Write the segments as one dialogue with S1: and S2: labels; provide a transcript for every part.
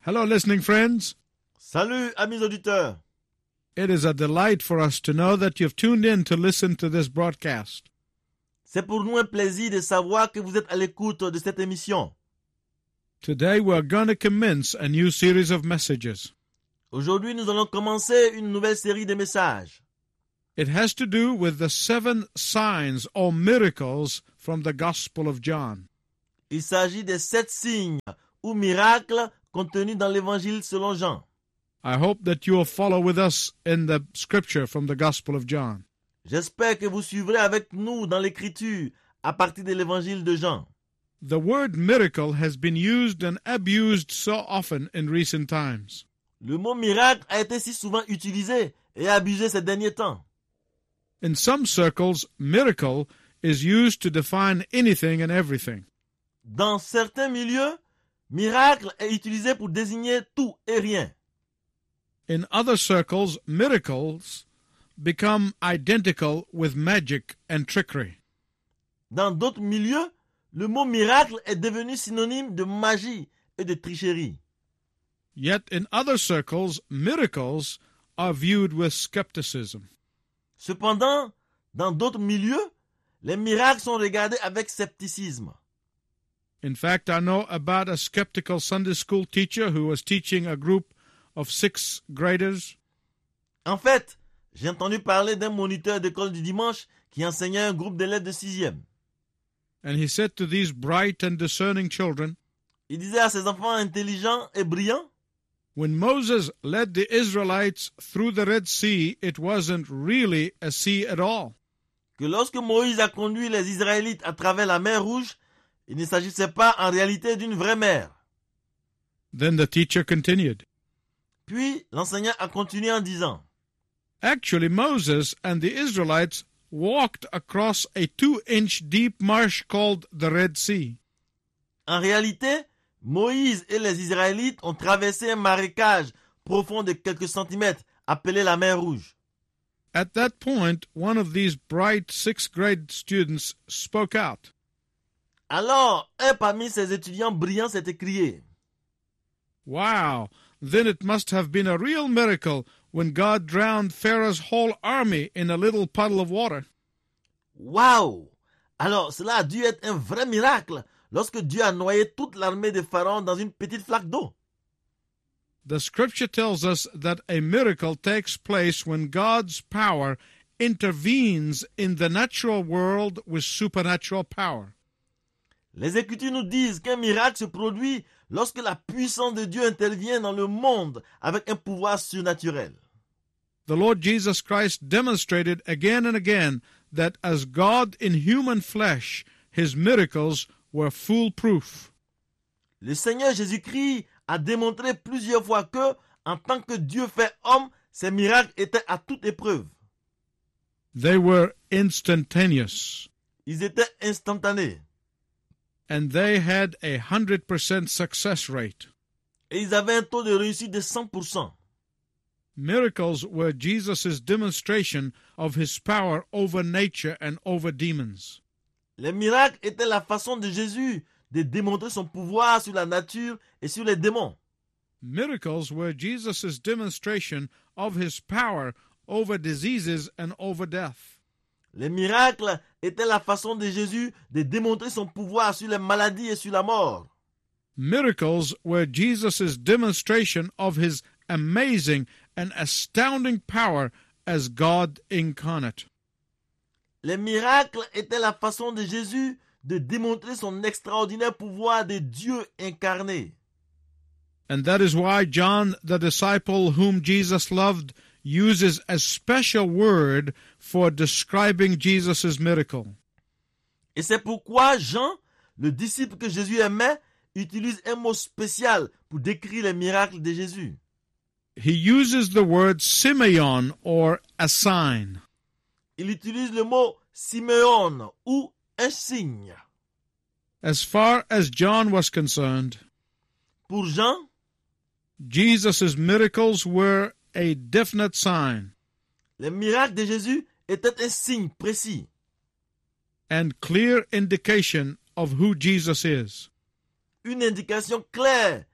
S1: Hello, listening friends.
S2: Salut, amis auditeurs.
S1: It is a delight for us to know that you've tuned in to listen to this broadcast.
S2: C'est pour nous un plaisir de savoir que vous êtes à l'écoute de cette émission.
S1: Today we're going to commence a new series of messages.
S2: Aujourd'hui, nous allons commencer une nouvelle série de messages.
S1: It has to do with the 7 signs or miracles from the Gospel of John.
S2: Il s'agit des 7 signes ou miracles contenus dans l'Évangile selon Jean.
S1: I hope that you will follow with us in the scripture from the Gospel of John.
S2: J'espère que vous suivrez avec nous dans l'Écriture à partir de l'Évangile de Jean.
S1: The word miracle has been used and abused so often in recent times.
S2: Le mot miracle a été si souvent utilisé et abusé ces derniers temps.
S1: In some circles, miracle is used to define anything and everything.
S2: Dans certains milieux, miracle est utilisé pour désigner tout et rien.
S1: In other circles, miracles become identical with magic and trickery.
S2: Dans d'autres milieux, le mot miracle est devenu synonyme de magie et de tricherie.
S1: Yet in other circles, miracles are viewed with skepticism.
S2: Cependant, dans d'autres milieux, les miracles sont regardés avec scepticisme.
S1: In fact, I know about a skeptical Sunday school teacher who was teaching a group of 6th graders.
S2: En fait, j'ai entendu parler d'un moniteur d'école du dimanche qui enseignait un groupe d'élèves de 6e.
S1: And he said to these bright and discerning children,
S2: Il disait à ses enfants intelligents et brillants,
S1: when Moses led the Israelites through the Red Sea, it wasn't really a sea at all.
S2: que lorsque Moïse a conduit les Israélites à travers la mer Rouge, il ne s'agissait pas en réalité d'une vraie mer.
S1: Then the teacher continued,
S2: Puis, l'enseignant a continué en disant,
S1: actually, Moses and the Israelites walked across a 2-inch deep marsh called the Red Sea.
S2: en réalité, Moïse et les Israélites ont traversé un marécage profond de quelques centimètres appelé la mer Rouge.
S1: At that point, one of these bright 6th grade students spoke out.
S2: Alors, un parmi ces étudiants brillants s'est écrié,
S1: Wow, then it must have been a real miracle when God drowned Pharaoh's whole army in a little puddle of water.
S2: Waouh! Alors, cela a dû être un vrai miracle lorsque Dieu a noyé toute l'armée de Pharaon dans une petite flaque d'eau.
S1: The scripture tells us that a miracle takes place when God's power intervenes in the natural world with supernatural power.
S2: Les Écritures nous disent qu'un miracle se produit lorsque la puissance de Dieu intervient dans le monde avec un pouvoir surnaturel.
S1: The Lord Jesus Christ demonstrated again and again that as God in human flesh, his miracles were foolproof.
S2: Le Seigneur Jésus-Christ a démontré plusieurs fois que, en tant que Dieu fait homme, ses miracles étaient à toute épreuve.
S1: They were instantaneous,
S2: Ils étaient instantanés.
S1: and they had a 100% success rate.
S2: Et ils avaient un taux de réussite de 100%.
S1: Miracles were Jesus' demonstration of his power over nature and over demons.
S2: Les miracles étaient la façon de Jésus de démontrer son pouvoir sur la nature et sur les démons.
S1: Miracles were Jesus' demonstration of his power over diseases and over death.
S2: Les miracles étaient la façon de Jésus de démontrer son pouvoir sur les maladies et sur la mort.
S1: Miracles were Jesus' demonstration of his amazing and astounding power as God incarnate.
S2: Les miracles étaient la façon de Jésus de démontrer son extraordinaire pouvoir de Dieu incarné.
S1: And that is why John, the disciple whom Jesus loved, uses a special word for describing Jesus' miracle.
S2: Et c'est pourquoi Jean, le disciple que Jésus aimait, utilise un mot spécial pour décrire les miracles de Jésus.
S1: He uses the word Simeon or a sign.
S2: Il utilise le mot Simeon ou un signe.
S1: As far as John was concerned,
S2: Pour Jean,
S1: Jesus' miracles were a definite sign
S2: les miracles de Jésus étaient un signe précis
S1: and clear indication of who Jesus is.
S2: une indication claire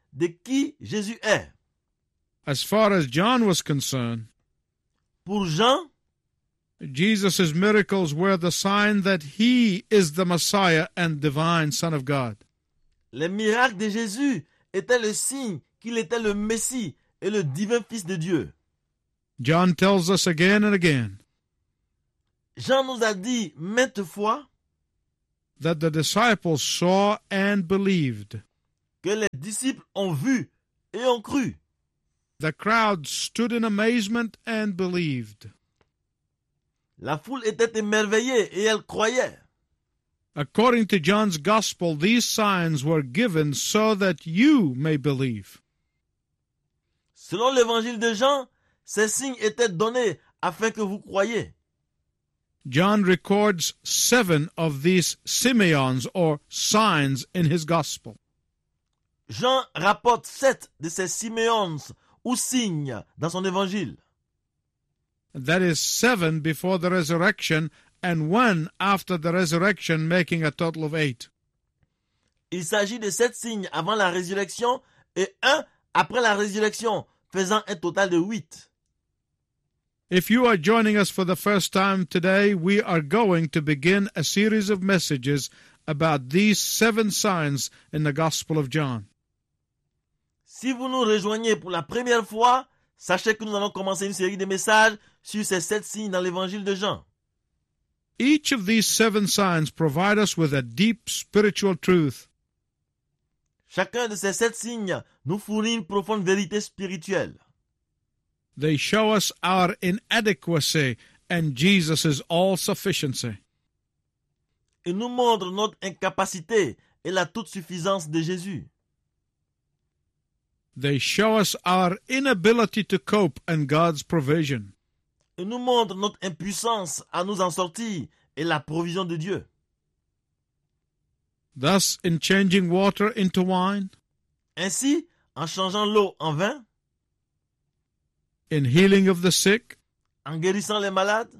S2: de qui Jésus est.
S1: As far as John was concerned,
S2: Pour Jean,
S1: Jesus' miracles were the sign that he is the Messiah and divine Son of God.
S2: les miracles de Jésus étaient le signe qu'il était le Messie et le divin Fils de Dieu.
S1: John tells us again and again
S2: Jean nous a dit maintes fois
S1: that the disciples saw and believed.
S2: que les disciples ont vu et ont cru.
S1: The crowd stood in amazement and believed.
S2: La foule était émerveillée et elle croyait.
S1: According to John's Gospel, these signs were given so that you may believe.
S2: Selon l'évangile de Jean, ces signes étaient donnés afin que vous croyiez.
S1: John records 7 of these Simeons or signs in his Gospel.
S2: Jean rapporte 7 de ces Siméons ou signes dans son évangile.
S1: That is 7 before the resurrection and 1 after the resurrection, making a total of 8.
S2: Il s'agit de 7 signes avant la résurrection et 1 après la résurrection, faisant un total de 8.
S1: If you are joining us for the first time today, we are going to begin a series of messages about these 7 signs in the Gospel of John.
S2: Si vous nous rejoignez pour la première fois, sachez que nous allons commencer une série de messages sur ces 7 signes dans l'évangile de Jean.
S1: Each of these 7 signs provide us with a deep spiritual truth.
S2: Chacun de ces 7 signes nous fournit une profonde vérité spirituelle.
S1: They show us our inadequacy and Jesus' all-sufficiency.
S2: Ils nous montrent notre incapacité et la toute-suffisance de Jésus.
S1: They show us our inability to cope and God's provision.
S2: Ils nous montrent notre impuissance à nous en sortir et la provision de Dieu.
S1: Thus, in changing water into wine,
S2: Ainsi, en changeant l'eau en vin,
S1: in healing of the sick,
S2: en guérissant les malades,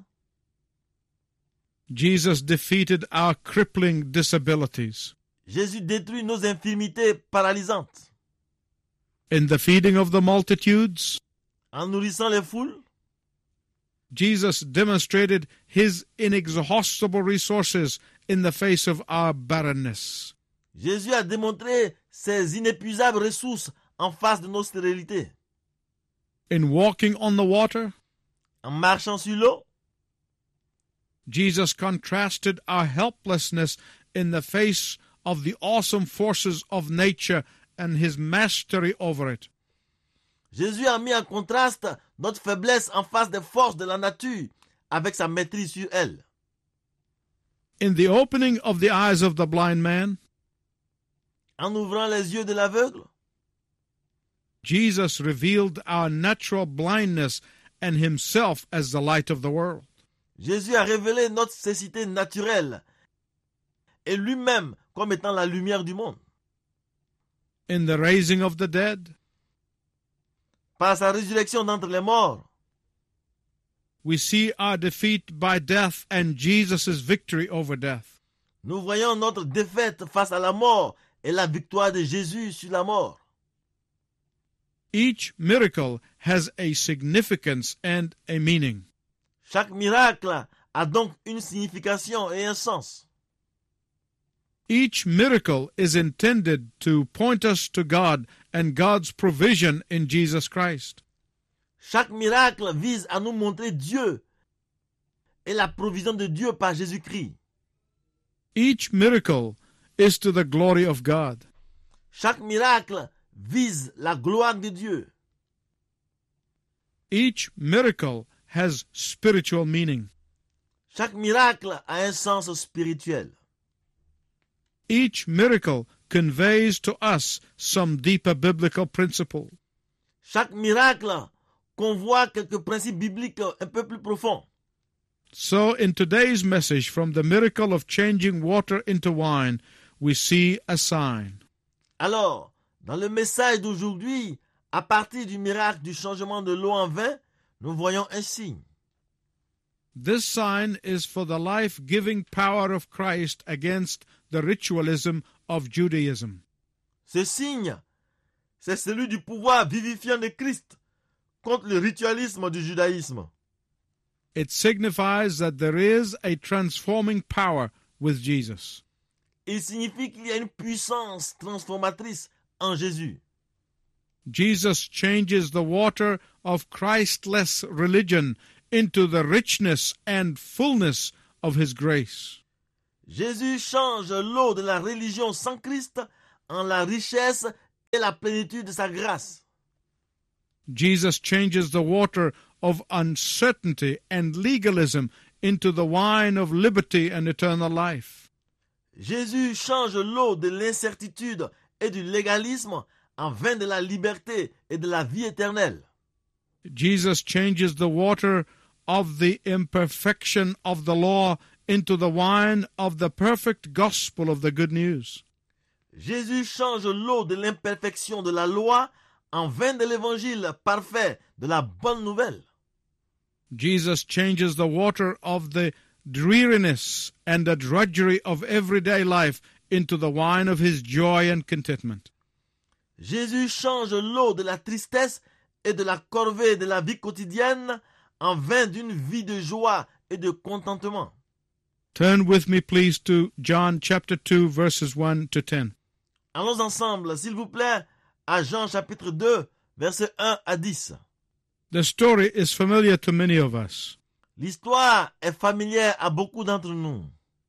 S1: Jesus defeated our crippling disabilities.
S2: Jésus détruit nos infirmités paralysantes.
S1: In the feeding of the multitudes,
S2: En nourrissant les foules,
S1: Jesus demonstrated his inexhaustible resources in the face of our barrenness.
S2: Jésus a démontré ses inépuisables ressources en face de nos stérilités.
S1: In walking on the water,
S2: En marchant sur l'eau,
S1: Jesus contrasted our helplessness in the face of the awesome forces of nature and his mastery over it.
S2: Jésus a mis en contraste notre faiblesse en face des forces de la nature avec sa maîtrise sur elle.
S1: In the opening of the eyes of the blind man,
S2: En ouvrant les yeux de l'aveugle,
S1: Jesus revealed our natural blindness and himself as the light of the world.
S2: Jésus a révélé notre cécité naturelle et lui-même comme étant la lumière du monde.
S1: In the raising of the dead,
S2: Par sa résurrection d'entre les morts,
S1: we see our defeat by death and Jesus' victory over death.
S2: nous voyons notre défaite face à la mort et la victoire de Jésus sur la mort.
S1: Each miracle has a significance and a meaning.
S2: Chaque miracle a donc une signification et un sens.
S1: Each miracle is intended to point us to God and God's provision in Jesus Christ.
S2: Chaque miracle vise à nous montrer Dieu et la provision de Dieu par Jésus-Christ.
S1: Each miracle is to the glory of God.
S2: Chaque miracle vise la gloire de Dieu.
S1: Each miracle has spiritual meaning.
S2: Chaque miracle a un sens spirituel.
S1: Each miracle conveys to us some deeper biblical principle.
S2: Chaque miracle convoit quelques principes bibliques un peu plus profonds.
S1: So, in today's message, from the miracle of changing water into wine, we see a sign.
S2: Alors, dans le message d'aujourd'hui, à partir du miracle du changement de l'eau en vin, nous voyons un signe.
S1: This sign is for the life-giving power of Christ against the ritualism of Judaism.
S2: Ce signe c'est celui du pouvoir vivifiant de Christ contre le ritualisme du judaïsme.
S1: It signifies that there is a transforming power with Jesus.
S2: Il signifie qu'il y a une puissance transformatrice en Jésus.
S1: Jesus changes the water of Christless religion into the richness and fullness of his grace.
S2: Jésus change l'eau de la religion sans Christ en la richesse et la plénitude de sa grâce.
S1: Jesus changes the water of uncertainty and legalism into the wine of liberty and eternal life.
S2: Jésus change l'eau de l'incertitude et du légalisme en vin de la liberté et de la vie éternelle.
S1: Jesus changes the water of the imperfection of the law into the wine of the perfect gospel of the good news.
S2: Jésus change l'eau de l'imperfection de la loi en vin de l'évangile parfait de la bonne nouvelle.
S1: Jesus changes the water of the dreariness and the drudgery of everyday life into the wine of his joy and contentment.
S2: Jésus change l'eau de la tristesse et de la corvée de la vie quotidienne en vin d'une vie de joie et de contentement.
S1: Turn with me, please, to John chapter 2, verses 1 to 10.
S2: Allons ensemble, s'il vous plaît, à Jean chapitre 2, versets 1 à 10.
S1: The story is familiar to many of us.
S2: L'histoire est familière à beaucoup d'entre nous.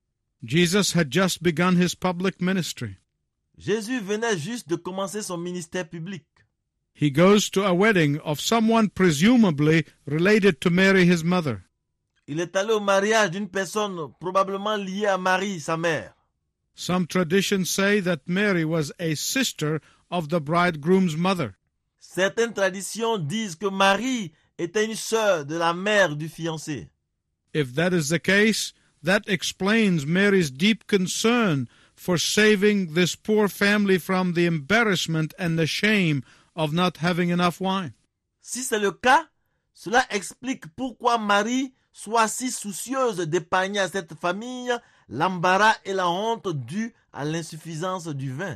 S1: Jesus had just begun his public ministry.
S2: Jésus venait juste de commencer son ministère public.
S1: He goes to a wedding of someone presumably related to Mary, his mother.
S2: Il est allé au mariage d'une personne probablement liée à Marie, sa mère.
S1: Some traditions say that Mary was a sister of the bridegroom's mother.
S2: Certaines traditions disent que Marie était une sœur de la mère du fiancé.
S1: If that is the case, that explains Mary's deep concern for saving this poor family from the embarrassment and the shame of not having enough wine.
S2: Si c'est le cas, cela explique pourquoi Marie soit si soucieuse d'épargner à cette famille l'embarras et la honte dus à l'insuffisance du vin.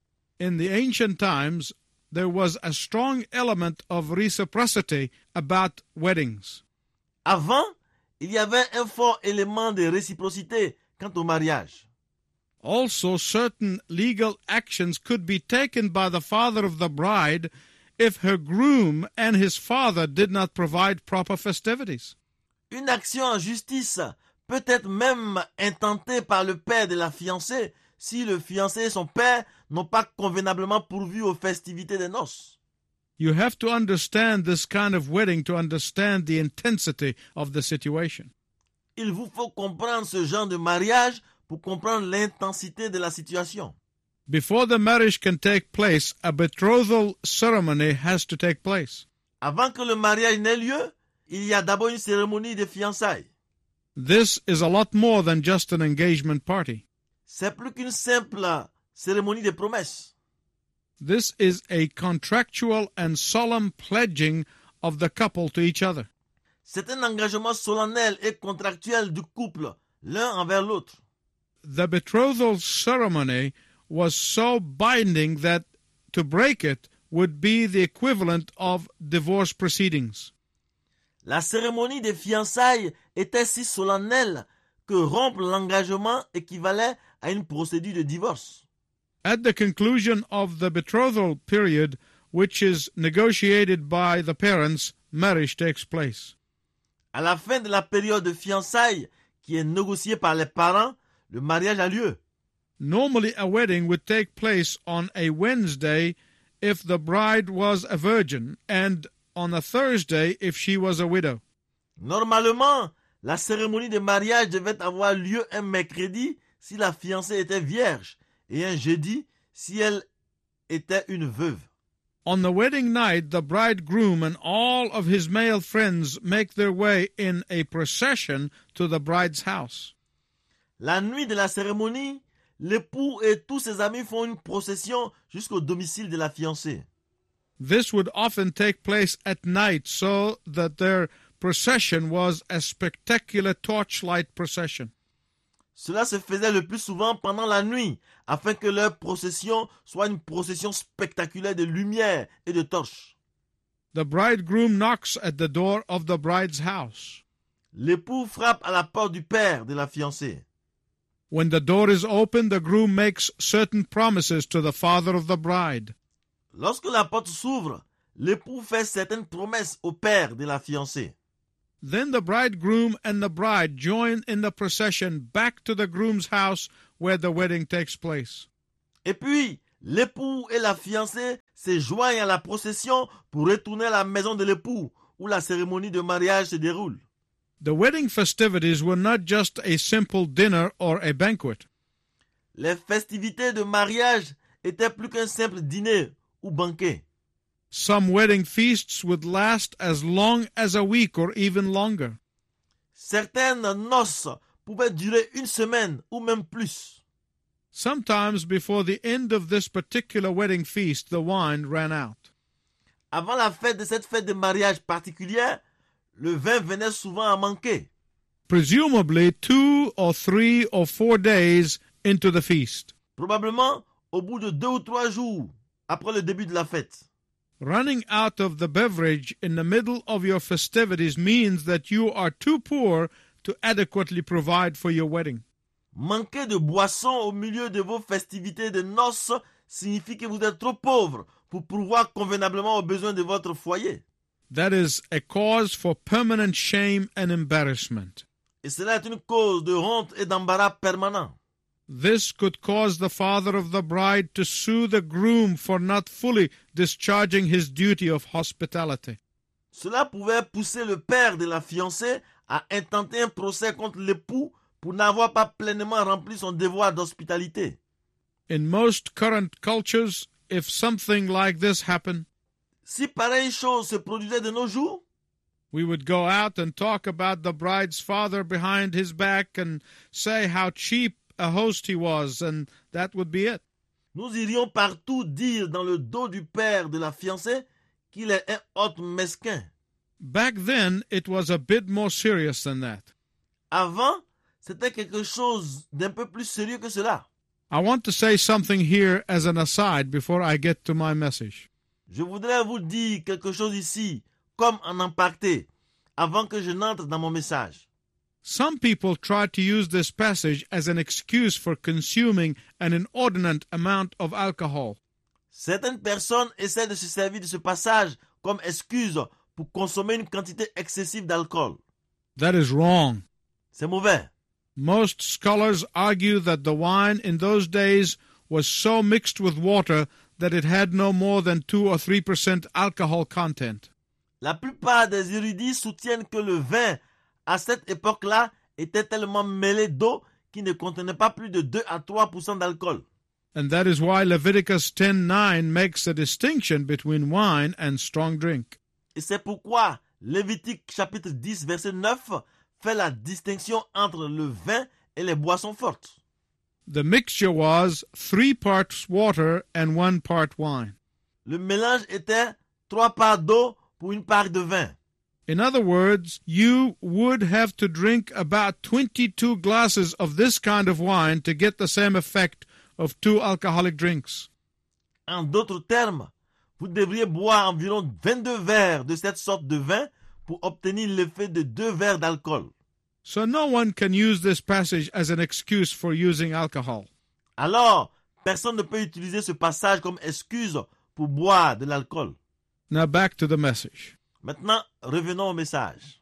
S1: In the ancient times, there was a strong element of reciprocity about weddings.
S2: Avant, il y avait un fort élément de réciprocité quant au mariage.
S1: Also, certain legal actions could be taken by the father of the bride if her groom and his father did not provide proper festivities.
S2: Une action en justice peut être même intentée par le père de la fiancée si le fiancé et son père n'ont pas convenablement pourvu aux festivités des noces.
S1: You have to understand this kind of wedding to understand the intensity of the situation.
S2: Il vous faut comprendre ce genre de mariage pour comprendre l'intensité de la situation.
S1: Before the marriage can take place, a betrothal ceremony has to take place.
S2: Avant que le mariage n'ait lieu, il y a d'abord une cérémonie de fiançailles.
S1: This is a lot more than just an engagement party.
S2: C'est plus qu'une simple cérémonie de promesses.
S1: This is a contractual and solemn pledging of the couple to each other.
S2: C'est un engagement solennel et contractuel du couple, l'un envers l'autre.
S1: The betrothal ceremony was so binding that to break it would be the equivalent of divorce proceedings.
S2: La cérémonie des fiançailles était si solennelle que rompre l'engagement équivalait à une procédure de divorce.
S1: At the conclusion of the betrothal period, which is negotiated by the parents, marriage takes place.
S2: À la fin de la période de fiançailles, qui est négociée par les parents, le mariage a lieu.
S1: Normally, a wedding would take place on a Wednesday if the bride was a virgin, and on a Thursday if she was a widow.
S2: Normalement, la cérémonie de mariage devait avoir lieu un mercredi si la fiancée était vierge et un jeudi si elle était une veuve.
S1: On the wedding night, the bridegroom and all of his male friends make their way in a procession to the bride's house.
S2: La nuit de la cérémonie, l'époux et tous ses amis font une procession jusqu'au domicile de la fiancée.
S1: This would often take place at night, so that their procession was a spectacular torchlight procession.
S2: Cela se faisait le plus souvent pendant la nuit, afin que leur procession soit une procession spectaculaire de lumière et de torches.
S1: The bridegroom knocks at the door of the bride's house.
S2: L'époux frappe à la porte du père de la fiancée.
S1: When the door is open, the groom makes certain promises to the father of the bride.
S2: Lorsque la porte s'ouvre, l'époux fait certaines promesses au père de la fiancée.
S1: Then the bridegroom and the bride join in the procession back to the groom's house where the wedding takes place.
S2: Et puis, l'époux et la fiancée se joignent à la procession pour retourner à la maison de l'époux, où la cérémonie de mariage se déroule.
S1: The wedding festivities were not just a simple dinner or a banquet.
S2: Les festivités de mariage étaient plus qu'un simple dîner ou banquet.
S1: Some wedding feasts would last as long as a week or even longer.
S2: Certaines noces pouvaient durer une semaine ou même plus.
S1: Sometimes before the end of this particular wedding feast, the wine ran out.
S2: Avant la fête de cette fête de mariage particulière, le vin venait souvent à manquer.
S1: Presumably 2 or 3 or 4 days into the feast.
S2: Probablement au bout de 2 ou 3 jours après le début de la fête.
S1: Running out of the beverage in the middle of your festivities means that you are too poor to adequately provide for your wedding.
S2: Manquer de boisson au milieu de vos festivités de noces signifie que vous êtes trop pauvre pour pourvoir convenablement aux besoins de votre foyer.
S1: That is a cause for permanent shame and embarrassment.
S2: Et cela est une cause de honte et d'embarras permanent.
S1: This could cause the father of the bride to sue the groom for not fully discharging his duty of hospitality.
S2: Cela pouvait pousser le père de la fiancée à intenter un procès contre l'époux pour n'avoir pas pleinement rempli son devoir d'hospitalité.
S1: In most current cultures, if something like this happened,
S2: Si pareille chose se produisait de nos jours,
S1: we would go out and talk about the bride's father behind his back and say how cheap a host he was, and that would be it.
S2: nous irions partout dire dans le dos du père de la fiancée qu'il est un hôte mesquin.
S1: Back then, it was a bit more serious than that.
S2: Avant, c'était quelque chose d'un peu plus sérieux que cela.
S1: I want to say something here as an aside before I get to my message.
S2: Je voudrais vous dire quelque chose ici, comme en aparté, avant que je n'entre dans mon message.
S1: Some people try to use this passage as an excuse for consuming an inordinate amount of alcohol.
S2: Certaines personnes essaient de se servir de ce passage comme excuse pour consommer une quantité excessive d'alcool.
S1: That is wrong.
S2: C'est mauvais.
S1: Most scholars argue that the wine in those days was so mixed with water that it had no more than 2 or 3% alcohol content.
S2: La plupart des érudits soutiennent que le vin, à cette époque-là, était tellement mêlé d'eau qu'il ne contenait pas plus de 2 à 3% d'alcool.
S1: And that is why Leviticus 10:9 makes a distinction between wine and strong drink.
S2: Et c'est pourquoi Lévitique chapitre 10 verset 9 fait la distinction entre le vin et les boissons fortes.
S1: The mixture was 3 parts water and 1 part wine.
S2: Le mélange était 3 parts d'eau pour 1 part de vin.
S1: In other words, you would have to drink about 22 glasses of this kind of wine to get the same effect of 2 alcoholic drinks.
S2: En d'autres termes, vous devriez boire environ 22 verres de cette sorte de vin pour obtenir l'effet de 2 verres d'alcool.
S1: So no one can use this passage as an excuse for using alcohol.
S2: Alors, personne ne peut utiliser ce passage comme excuse pour boire de l'alcool.
S1: Now back to the message.
S2: Maintenant, revenons au message.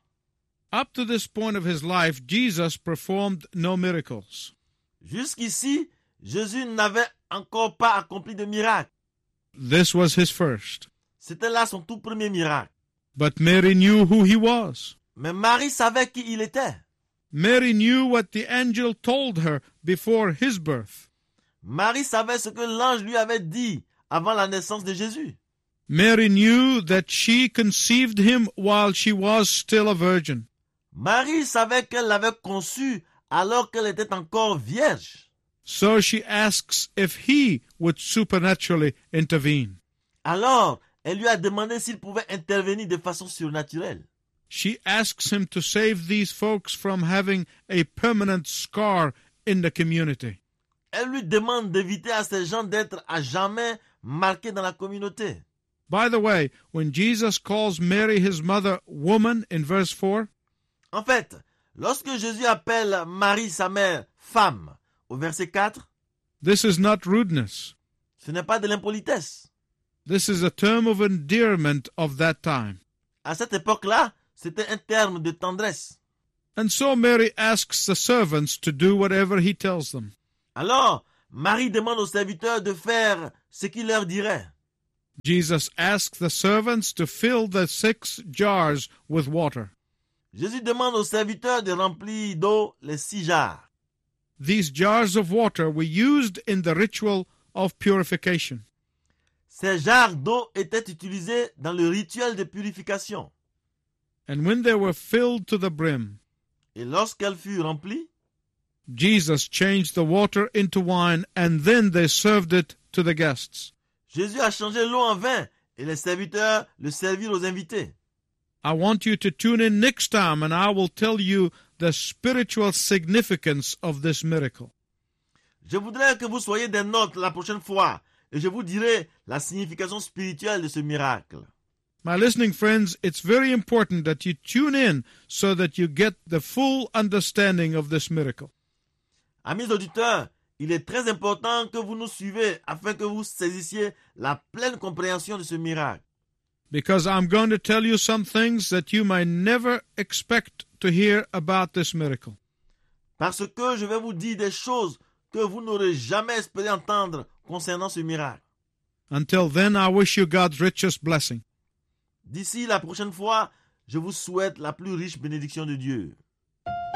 S1: Up to this point of his life, Jesus performed no miracles.
S2: Jusqu'ici, Jésus n'avait encore pas accompli de miracle.
S1: This was his first.
S2: C'était là son tout premier miracle.
S1: But Mary knew who he was.
S2: Mais Marie savait qui il était.
S1: Mary knew what the angel told her before his birth.
S2: Marie savait ce que l'ange lui avait dit avant la naissance de Jésus.
S1: Mary knew that she conceived him while she was still a virgin.
S2: Marie savait qu'elle l'avait conçu alors qu'elle était encore vierge.
S1: So she asks if he would supernaturally intervene.
S2: Alors, elle lui a demandé s'il pouvait intervenir de façon surnaturelle.
S1: She asks him to save these folks from having a permanent scar in the community.
S2: Elle lui demande d'éviter à ces gens d'être à jamais marqués dans la communauté.
S1: By the way, when Jesus calls Mary his mother woman in verse 4,
S2: En fait, lorsque Jésus appelle Marie, sa mère, femme, au verset 4,
S1: this is not rudeness.
S2: ce n'est pas de l'impolitesse.
S1: This is a term of endearment of that time.
S2: À cette époque-là, c'était un terme de tendresse.
S1: And so Mary asks the servants to do whatever he tells them.
S2: Alors, Marie demande aux serviteurs de faire ce qu'il leur dirait.
S1: Jesus asks the servants to fill the 6 jars with water.
S2: Jésus demande aux serviteurs de remplir d'eau les 6 jarres.
S1: These jars of water were used in the ritual of purification.
S2: Ces jarres d'eau étaient utilisées dans le rituel de purification.
S1: And when they were filled to the brim,
S2: Et lorsqu'elles furent remplies,
S1: Jesus changed the water into wine, and then they served it to the guests.
S2: Jésus a changé l'eau en vin et les serviteurs le servirent aux invités.
S1: I want you to tune in next time, and I will tell you the spiritual significance of this miracle.
S2: Je voudrais que vous soyez des nôtres la prochaine fois et je vous dirai la signification spirituelle de ce miracle.
S1: My listening friends, it's very important that you tune in so that you get the full understanding of this miracle.
S2: Amis auditeurs, il est très important que vous nous suivez afin que vous saisissiez la pleine compréhension de ce miracle.
S1: Because I'm going to tell you some things that you might never expect to hear about this miracle.
S2: Parce que je vais vous dire des choses que vous n'aurez jamais espéré entendre concernant ce miracle.
S1: Until then, I wish you God's richest blessing.
S2: D'ici la prochaine fois, je vous souhaite la plus riche bénédiction de Dieu.